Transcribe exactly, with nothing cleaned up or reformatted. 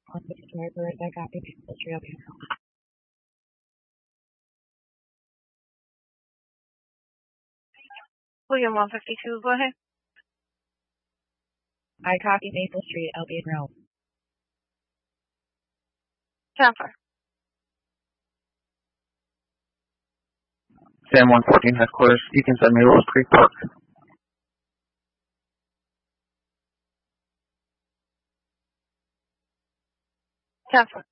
On the driver, I copy Maple Street, I'll be in Rome. William one fifty-two, go ahead. I copy Maple Street, I'll be in Rome. Jennifer. Sam one fourteen headquarters. You can send me Rose Creek Park. Jennifer.